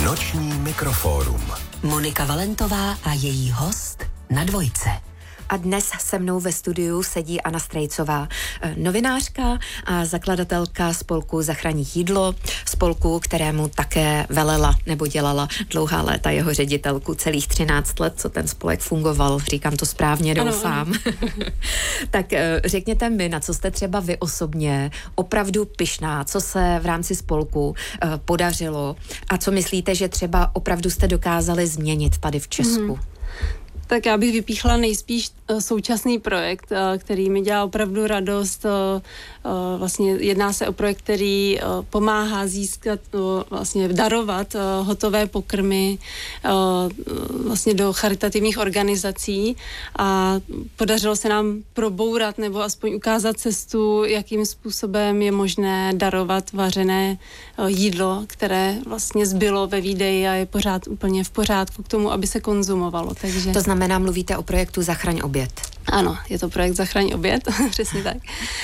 Noční mikrofórum. Monika Valentová a její host na Dvojce. A dnes se mnou ve studiu sedí Anna Strejcová, novinářka a zakladatelka spolku Zachraň jídlo, spolku, kterému také velela nebo dělala dlouhá léta jeho ředitelku, celých 13 let, co ten spolek fungoval. Říkám to správně, doufám. Ano. Tak řekněte mi, na co jste třeba vy osobně opravdu pyšná, co se v rámci spolku podařilo a co myslíte, že třeba opravdu jste dokázali změnit tady v Česku? Tak já bych vypíchla nejspíš současný projekt, který mi dělá opravdu radost. Vlastně jedná se o projekt, který pomáhá získat, vlastně darovat hotové pokrmy vlastně do charitativních organizací a podařilo se nám probourat nebo aspoň ukázat cestu, jakým způsobem je možné darovat vařené jídlo, které vlastně zbylo ve výdeji a je pořád úplně v pořádku k tomu, aby se konzumovalo. Takže... To znamená, mluvíte o projektu Zachraň oběd. Ano, je to projekt Zachraň oběd, přesně tak.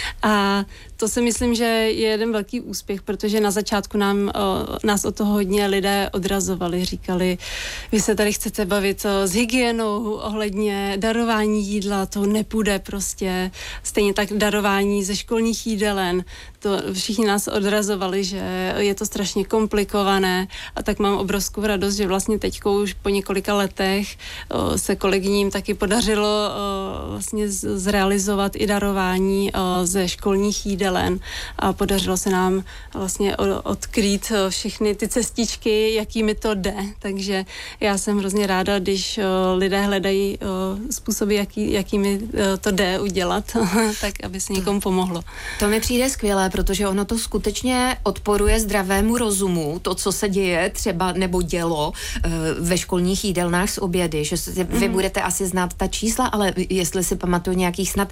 A to si myslím, že je jeden velký úspěch, protože na začátku nás od toho hodně lidé odrazovali, říkali, vy se tady chcete bavit s hygienou ohledně darování jídla, to nepůjde prostě. Stejně tak darování ze školních jídelen, to všichni nás odrazovali, že je to strašně komplikované a tak mám obrovskou radost, že vlastně teďko už po několika letech se kolegyním taky podařilo vlastně zrealizovat i darování ze školních jídelen a podařilo se nám vlastně odkrýt všechny ty cestičky, jakými to jde. Takže já jsem hrozně ráda, když lidé hledají způsoby, jakými to jde udělat, tak aby se někomu pomohlo. To mi přijde skvělé, protože ono to skutečně odporuje zdravému rozumu, to, co se děje třeba nebo dělo ve školních jídelnách s obědy, že vy budete asi znát ta čísla, ale jestli si pamatuju nějakých snad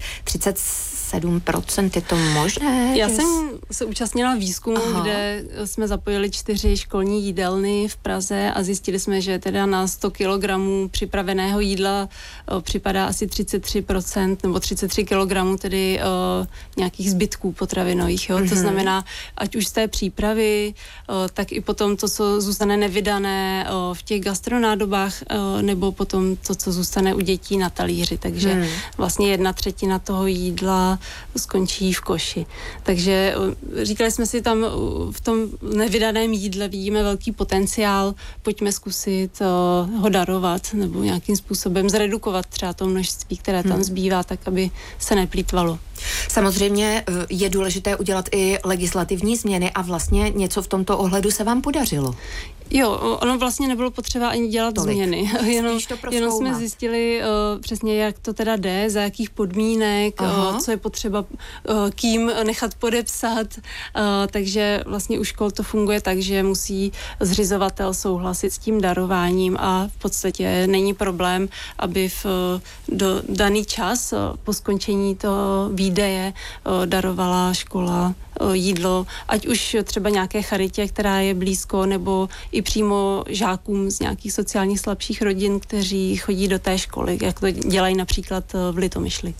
37%, je to možné? Já jsem se účastnila výzkumu, kde jsme zapojili 4 školní jídelny v Praze a zjistili jsme, že teda na 100 kilogramů připraveného jídla připadá asi 33% nebo 33 kilogramů tedy nějakých zbytků potravinových. Jo? To znamená, ať už z té přípravy, tak i potom to, co zůstane nevydané v těch gastronádobách, nebo potom to, co zůstane u dětí na talíři. Takže vlastně 1/3 toho jídla skončí v koši. Takže říkali jsme si tam v tom nevydaném jídle vidíme velký potenciál, pojďme zkusit ho darovat nebo nějakým způsobem zredukovat třeba to množství, které tam zbývá, tak aby se neplýtvalo. Samozřejmě je důležité udělat i legislativní změny a vlastně něco v tomto ohledu se vám podařilo. Jo, ono vlastně nebylo potřeba ani dělat změny. Jenom jsme zjistili přesně, jak to teda jde, za jakých podmínek, co je potřeba kým nechat podepsat. Takže vlastně u škol to funguje tak, že musí zřizovatel souhlasit s tím darováním a v podstatě není problém, aby do daný čas po skončení toho výdeje darovala škola jídlo, ať už třeba nějaké charitě, která je blízko, nebo i přímo žákům z nějakých sociálních slabších rodin, kteří chodí do té školy, jak to dělají například v Litomyšli.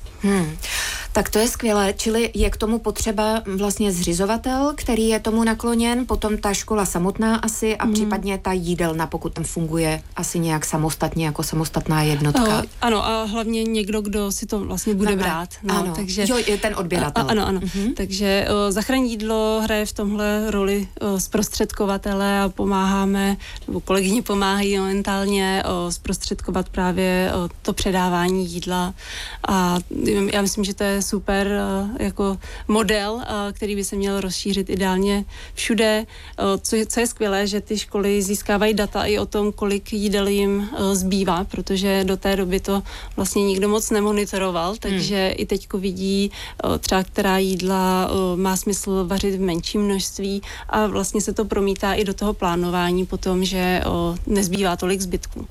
Tak to je skvělé, čili je k tomu potřeba vlastně zřizovatel, který je tomu nakloněn, potom ta škola samotná asi a případně ta jídelna, pokud tam funguje asi nějak samostatně, jako samostatná jednotka. Ano, a hlavně někdo, kdo si to vlastně bude brát. No, ano, takže, je ten odběratel. Ano. Takže Zachraň jídlo hraje v tomhle roli zprostředkovatele a pomáháme, nebo kolegyně pomáhají momentálně zprostředkovat právě to předávání jídla a já myslím, že to je super jako model, který by se měl rozšířit ideálně všude. Co je skvělé, že ty školy získávají data i o tom, kolik jídel jim zbývá, protože do té doby to vlastně nikdo moc nemonitoroval, takže i teďko vidí třeba, která jídla má smysl vařit v menším množství a vlastně se to promítá i do toho plánování potom, že nezbývá tolik zbytků.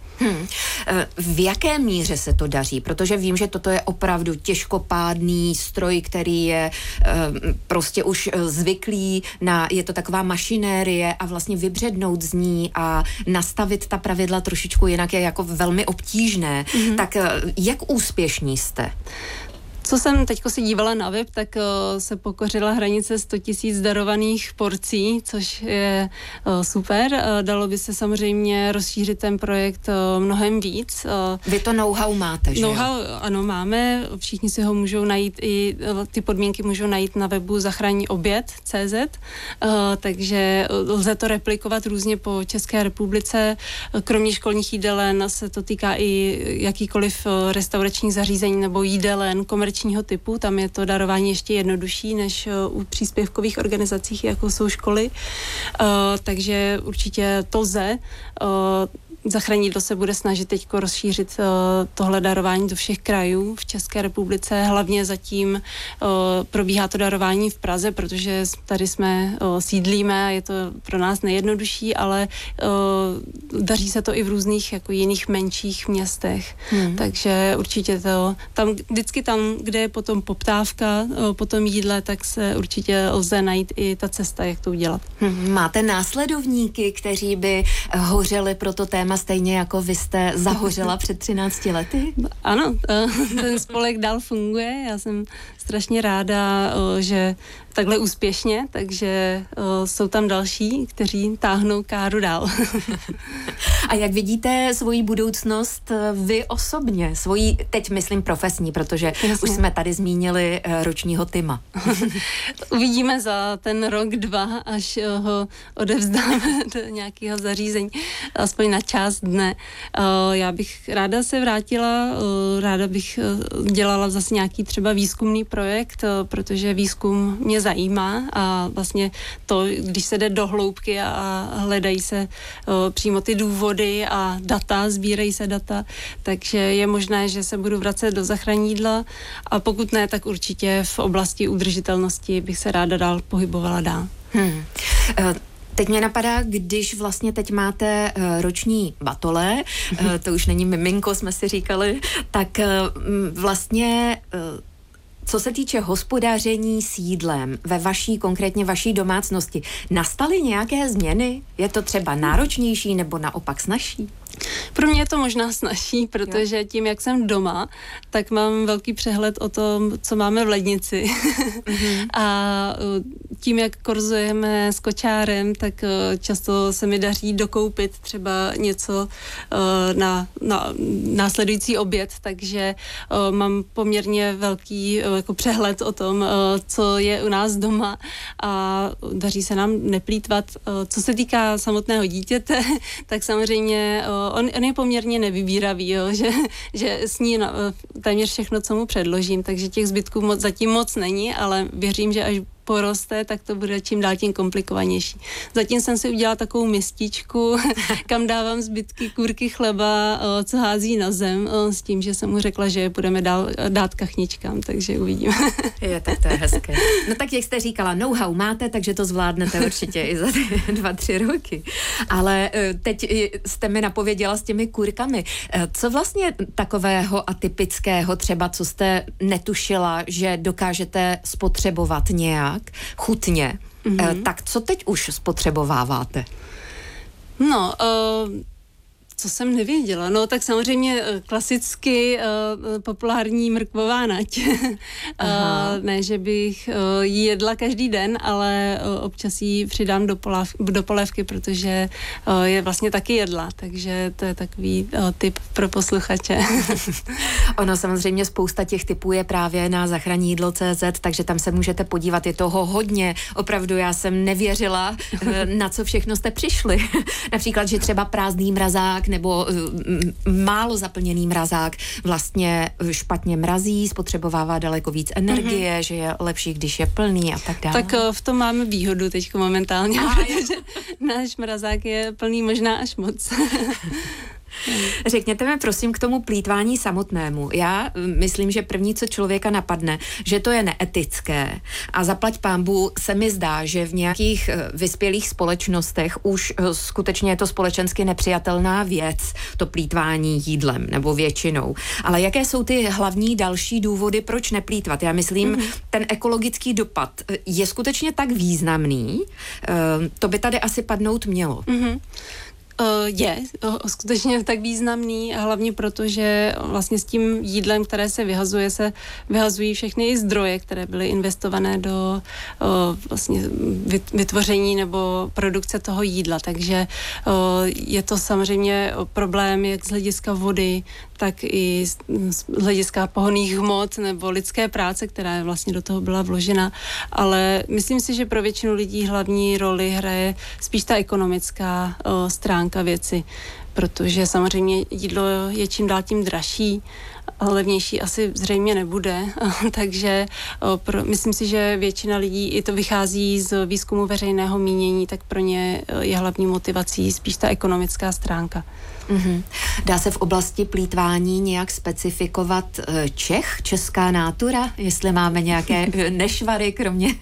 V jaké míře se to daří? Protože vím, že toto je opravdu těžkopádný stroj, který je prostě už zvyklý je to taková mašinérie a vlastně vybřednout z ní a nastavit ta pravidla trošičku jinak je jako velmi obtížné. Tak jak úspěšní jste? Co jsem teďko si dívala na web, tak se pokořila hranice 100 000 darovaných porcí, což je super. Dalo by se samozřejmě rozšířit ten projekt mnohem víc. Vy to know-how máte, že know-how, ano, máme. Všichni si ho můžou najít, i ty podmínky můžou najít na webu zachraňoběd.cz, takže lze to replikovat různě po České republice. Kromě školních jídelen se to týká i jakýkoliv restaurační zařízení nebo jídelen komerčního typu. Tam je to darování ještě jednodušší než u příspěvkových organizacích, jako jsou školy. Takže určitě to lze. Zachraňní jídlo se bude snažit teď rozšířit tohle darování do všech krajů v České republice. Hlavně zatím probíhá to darování v Praze, protože tady jsme sídlíme a je to pro nás nejjednodušší, ale daří se to i v různých jako jiných menších městech. Takže určitě to vždycky tam, kde je potom poptávka po tom jídle, tak se určitě lze najít i ta cesta, jak to udělat. Máte následovníky, kteří by hořeli pro to téma stejně jako vy jste zahořela před 13 lety? Ano, ten spolek dál funguje. Já jsem strašně ráda, že takhle úspěšně, takže jsou tam další, kteří táhnou káru dál. A jak vidíte svoji budoucnost vy osobně? Svoji, teď myslím profesní, protože jasně, už jsme tady zmínili ročního Tima. Uvidíme za ten rok, 2, až ho odevzdáme do nějakého zařízení, aspoň na část dne. Já bych ráda se vrátila, ráda bych dělala zase nějaký třeba výzkumný projekt, protože výzkum mě zajímá a vlastně to, když se jde do hloubky a hledají se přímo ty důvody a data, sbírají se data, takže je možné, že se budu vracet do zachranění jídla a pokud ne, tak určitě v oblasti udržitelnosti bych se ráda dál pohybovala dál. Teď mě napadá, když vlastně teď máte roční batole, to už není miminko, jsme si říkali, tak vlastně co se týče hospodaření s jídlem konkrétně vaší domácnosti, nastaly nějaké změny? Je to třeba náročnější nebo naopak snazší? Pro mě je to možná snazší, protože tím, jak jsem doma, tak mám velký přehled o tom, co máme v lednici. A tím, jak korzujeme s kočárem, tak často se mi daří dokoupit třeba něco na následující oběd, takže mám poměrně velký jako přehled o tom, co je u nás doma a daří se nám neplýtvat. Co se týká samotného dítěte, tak samozřejmě on je poměrně nevybíravý, jo, že sní téměř všechno, co mu předložím, takže těch zbytků zatím moc není, ale věřím, že až poroste, tak to bude čím dál tím komplikovanější. Zatím jsem si udělala takovou mističku, kam dávám zbytky kůrky chleba, co hází na zem, s tím, že jsem mu řekla, že je budeme dát kachničkám, takže uvidíme. Tak to je hezké. No tak, jak jste říkala, know-how máte, takže to zvládnete určitě i za 2-3 roky. Ale teď jste mi napověděla s těmi kůrkami. Co vlastně takového atypického, třeba co jste netušila, že dokážete spotřebovat nějak chutně, tak co teď už spotřebováváte? No, co jsem nevěděla? No, tak samozřejmě klasicky populární mrkvová nať. Ne, že bych ji jedla každý den, ale občas ji přidám do polévky, protože je vlastně taky jedla, takže to je takový tip pro posluchače. Ono samozřejmě spousta těch typů je právě na zachraňjídlo.cz, takže tam se můžete podívat, je toho hodně. Opravdu já jsem nevěřila, na co všechno jste přišli. Například, že třeba prázdný mrazák nebo málo zaplněný mrazák vlastně špatně mrazí, spotřebovává daleko víc energie, že je lepší, když je plný a tak dále. Tak v tom máme výhodu teď momentálně, protože náš mrazák je plný možná až moc. Řekněte mi prosím k tomu plýtvání samotnému. Já myslím, že první, co člověka napadne, že to je neetické a zaplať pánbůh se mi zdá, že v nějakých vyspělých společnostech už skutečně je to společensky nepřijatelná věc, to plýtvání jídlem, nebo většinou. Ale jaké jsou ty hlavní další důvody, proč neplýtvat? Já myslím, ten ekologický dopad je skutečně tak významný, to by tady asi padnout mělo. Je skutečně tak významný a hlavně proto, že vlastně s tím jídlem, které se vyhazují všechny i zdroje, které byly investované do vlastně vytvoření nebo produkce toho jídla. Takže je to samozřejmě problém jak z hlediska vody, tak i z hlediska pohonných hmot nebo lidské práce, která vlastně do toho byla vložena. Ale myslím si, že pro většinu lidí hlavní roli hraje spíš ta ekonomická stránka věci, protože samozřejmě jídlo je čím dál tím dražší, levnější asi zřejmě nebude, takže myslím si, že většina lidí, i to vychází z výzkumu veřejného mínění, tak pro ně je hlavní motivací spíš ta ekonomická stránka. Mm-hmm. Dá se v oblasti plýtvání nějak specifikovat česká nátura, jestli máme nějaké nešvary,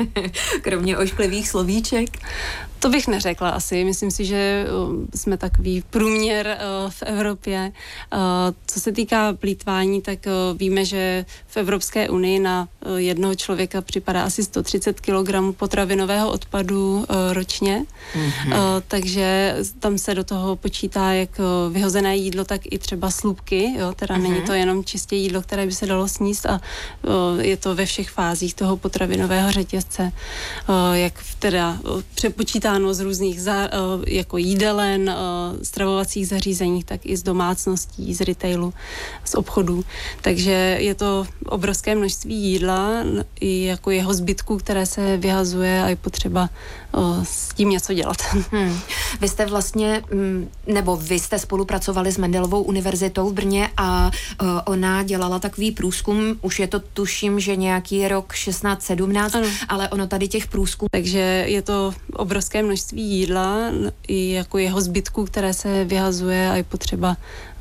kromě ošklivých slovíček? To bych neřekla asi. Myslím si, že jsme takový průměr v Evropě. Co se týká plýtvání, tak víme, že v Evropské unii na jednoho člověka připadá asi 130 kg potravinového odpadu ročně. Mm-hmm. Takže tam se do toho počítá jak vyhozené jídlo, tak i třeba slupky. Jo? Teda není to jenom čistě jídlo, které by se dalo sníst a je to ve všech fázích toho potravinového řetězce. Jak teda přepočítáno z různých jako jídelen, stravovacích zařízení, tak i z domácností, z retailu, z obchodů. Takže je to obrovské množství jídla i jako jeho zbytků, které se vyhazuje a je potřeba s tím něco dělat. Vy jste vlastně, nebo vy jste spolupracovali s Mendelovou univerzitou v Brně a ona dělala takový průzkum, už je to tuším, že nějaký rok 16-17, ale ono tady těch průzkumů. Takže je to obrovské množství jídla i jako jeho zbytků, které se vyhazuje a je potřeba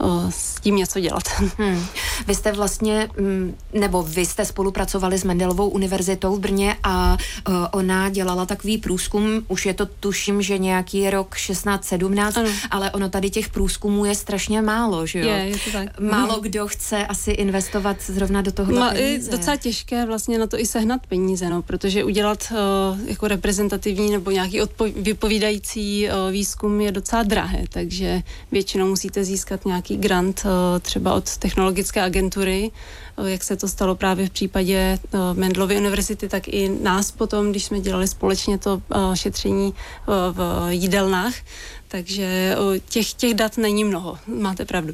s tím něco dělat. Vy jste vlastně, nebo vy jste spolupracovali s Mendelovou univerzitou v Brně a ona dělala takový průzkum, už je to tuším, že nějaký rok 16-17, ale ono tady těch průzkumů je strašně málo, že jo? Je to tak. Málo kdo chce asi investovat zrovna do tohohle peníze. Je docela těžké vlastně na to i sehnat peníze, protože udělat jako reprezentativní nebo nějaký vypovídající výzkum je docela drahé, takže většinou musíte získat nějaký grant třeba od technologické agentury, jak se to stalo právě v případě Mendelovy univerzity, tak i nás potom, když jsme dělali společně to šetření v jídelnách, takže těch dat není mnoho, máte pravdu.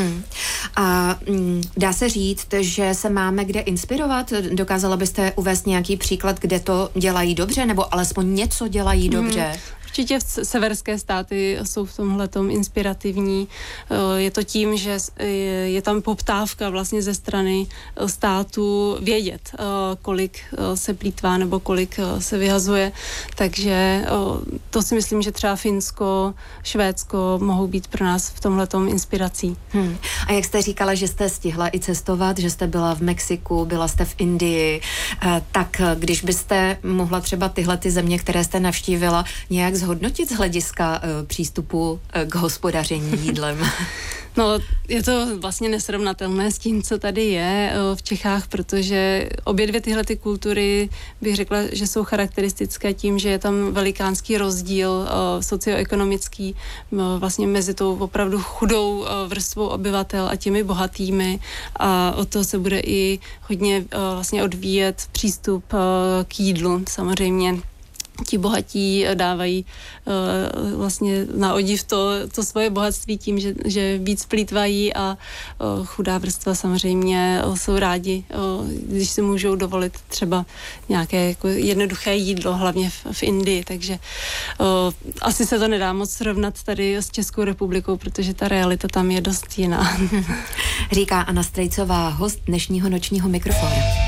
A dá se říct, že se máme kde inspirovat? Dokázala byste uvést nějaký příklad, kde to dělají dobře, nebo alespoň něco dělají dobře? Určitě severské státy jsou v tomhletom inspirativní. Je to tím, že je tam poptávka vlastně ze strany státu vědět, kolik se plýtvá nebo kolik se vyhazuje. Takže to si myslím, že třeba Finsko, Švédsko mohou být pro nás v tomhletom inspirací. A jak jste říkala, že jste stihla i cestovat, že jste byla v Mexiku, byla jste v Indii, tak když byste mohla třeba tyhle ty země, které jste navštívila, nějak zhodnotit z hlediska přístupu k hospodaření jídlem? No, je to vlastně nesrovnatelné s tím, co tady je v Čechách, protože obě dvě tyhle ty kultury bych řekla, že jsou charakteristické tím, že je tam velikánský rozdíl socioekonomický vlastně mezi tou opravdu chudou vrstvou obyvatel a těmi bohatými a od toho se bude i hodně vlastně odvíjet přístup k jídlu. Samozřejmě ti bohatí dávají vlastně na odiv to svoje bohatství tím, že víc plýtvají a chudá vrstva samozřejmě jsou rádi, když si můžou dovolit třeba nějaké jako jednoduché jídlo, hlavně v Indii, takže asi se to nedá moc srovnat tady s Českou republikou, protože ta realita tam je dost jiná. Říká Anna Strejcová, host dnešního Nočního mikrofonu.